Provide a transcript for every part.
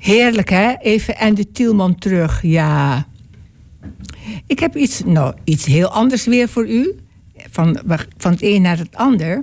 Heerlijk, hè? Even en de Tielman terug, ja. Ik heb iets heel anders weer voor u. Van het een naar het ander.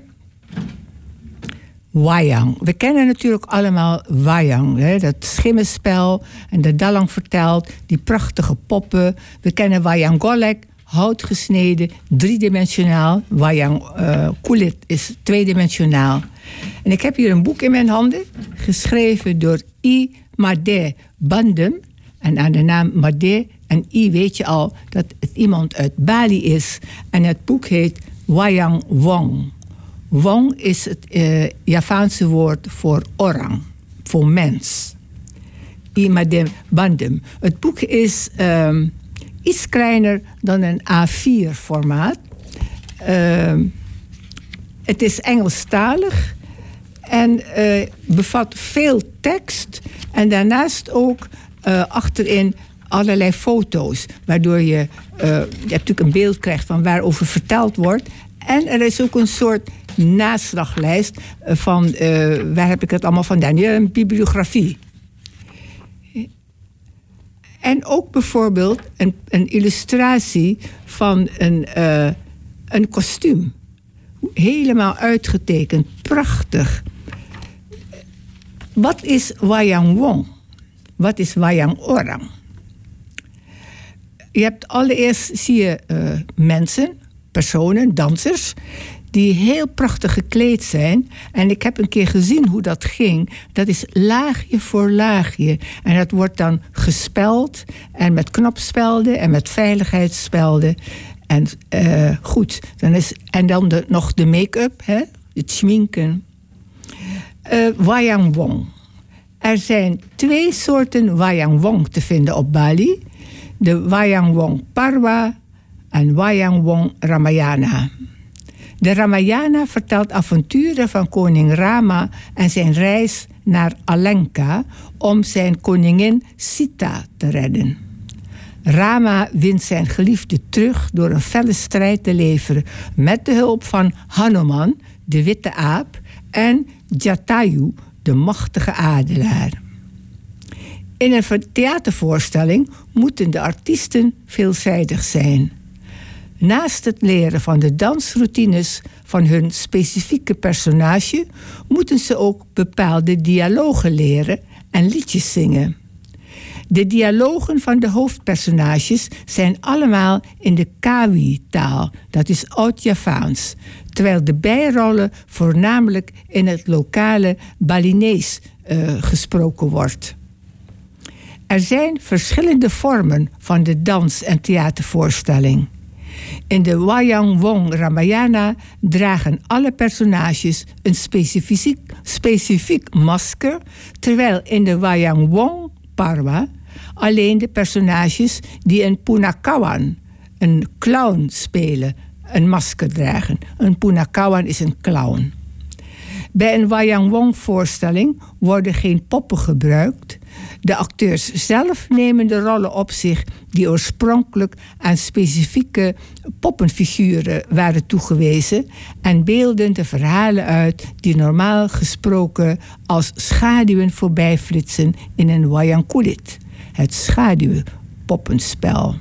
Wayang. We kennen natuurlijk allemaal Wayang. Hè? Dat schimmenspel en de Dalang vertelt. Die prachtige poppen. We kennen Wayang Golek. Hout gesneden, driedimensionaal. Wayang Kulit is tweedimensionaal. En ik heb hier een boek in mijn handen. Geschreven door I. Made Bandem. En aan de naam Made en I weet je al dat het iemand uit Bali is. En het boek heet Wayang Wong. Wong is het Javaanse woord voor orang, voor mens. I Made Bandem. Het boek is iets kleiner dan een A4-formaat. Het is Engelstalig en bevat veel tekst. En daarnaast ook achterin allerlei foto's. Waardoor je natuurlijk een beeld krijgt van waarover verteld wordt. En er is ook een soort naslaglijst van waar heb ik het allemaal vandaan? Ja, een bibliografie. En ook bijvoorbeeld een illustratie van een kostuum. Helemaal uitgetekend, prachtig. Wat is Wayang Wong? Wat is Wayang Orang? Je hebt allereerst, zie je mensen, personen, dansers, die heel prachtig gekleed zijn. En ik heb een keer gezien hoe dat ging. Dat is laagje voor laagje. En dat wordt dan gespeld. En met knopspelden en met veiligheidsspelden. En goed. Dan nog de make-up, hè? Het schminken. Wayang Wong. Er zijn 2 soorten Wayang Wong te vinden op Bali. De Wayang Wong Parwa en Wayang Wong Ramayana. De Ramayana vertelt avonturen van koning Rama en zijn reis naar Alenka om zijn koningin Sita te redden. Rama wint zijn geliefde terug door een felle strijd te leveren met de hulp van Hanuman, de witte aap, en Jatayu, de machtige adelaar. In een theatervoorstelling moeten de artiesten veelzijdig zijn. Naast het leren van de dansroutines van hun specifieke personage moeten ze ook bepaalde dialogen leren en liedjes zingen. De dialogen van de hoofdpersonages zijn allemaal in de Kawi-taal, dat is Oud-Javaans, terwijl de bijrollen voornamelijk in het lokale Balinees gesproken wordt. Er zijn verschillende vormen van de dans- en theatervoorstelling. In de Wayang Wong Ramayana dragen alle personages een specifiek masker, terwijl in de Wayang Wong Parwa alleen de personages die een punakawan, een clown spelen, een masker dragen. Een punakawan is een clown. Bij een Wayang Wong voorstelling worden geen poppen gebruikt. De acteurs zelf nemen de rollen op zich die oorspronkelijk aan specifieke poppenfiguren waren toegewezen en beelden de verhalen uit die normaal gesproken als schaduwen voorbijflitsen in een Wayang Kulit, het schaduwpoppenspel.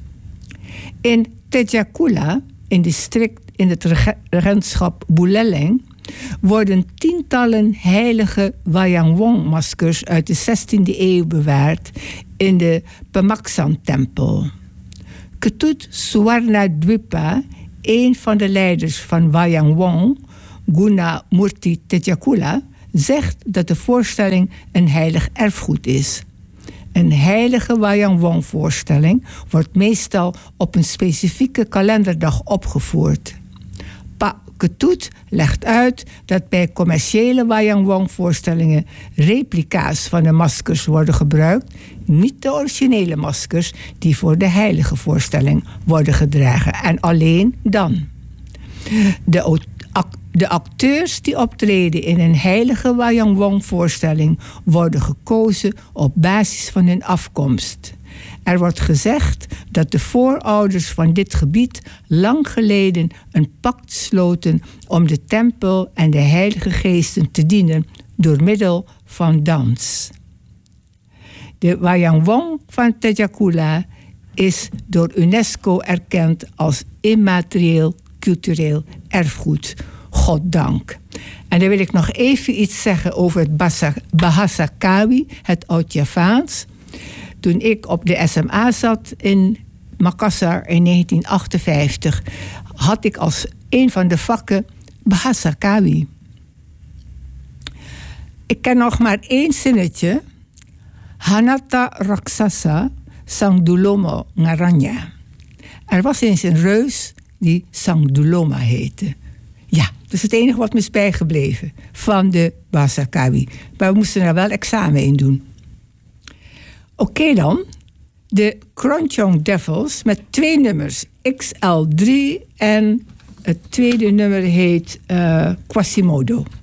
In Tejakula, in het regentschap Buleleng, worden tientallen heilige Wayang Wong-maskers uit de 16e eeuw bewaard in de Pamaksan-tempel. Ketut Suwarna Dwipa, een van de leiders van Wayang Wong, Guna Murti Tejakula, zegt dat de voorstelling een heilig erfgoed is. Een heilige Wayang Wong-voorstelling wordt meestal op een specifieke kalenderdag opgevoerd. Ketut legt uit dat bij commerciële Wayang Wong-voorstellingen replica's van de maskers worden gebruikt, niet de originele maskers die voor de heilige voorstelling worden gedragen. En alleen dan. De acteurs die optreden in een heilige Wayang Wong-voorstelling worden gekozen op basis van hun afkomst. Er wordt gezegd dat de voorouders van dit gebied lang geleden een pact sloten om de tempel en de heilige geesten te dienen door middel van dans. De Wayang Wong van Tejakula is door UNESCO erkend als immaterieel cultureel erfgoed. Goddank. En dan wil ik nog even iets zeggen over het Bahasa Kawi, het Oud-Javaans. Toen ik op de SMA zat in Makassar in 1958... had ik als een van de vakken Bahasa Kawi. Ik ken nog maar 1 zinnetje. Hanata Raksasa Sangdulomo Ngaranya. Er was eens een reus die Sangduloma heette. Ja, dat is het enige wat me is bijgebleven van de Bahasa Kawi. Maar we moesten er wel examen in doen. Oké dan. De Kronchong Devils met 2 nummers. XL3 en het tweede nummer heet Quasimodo.